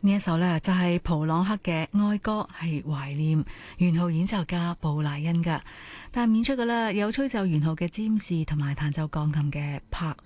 呢一首呢，就係普朗克嘅哀歌，係懷念元號演奏家布萊恩噶。但係演出嘅啦有吹奏元號嘅詹士同埋彈奏鋼琴嘅柏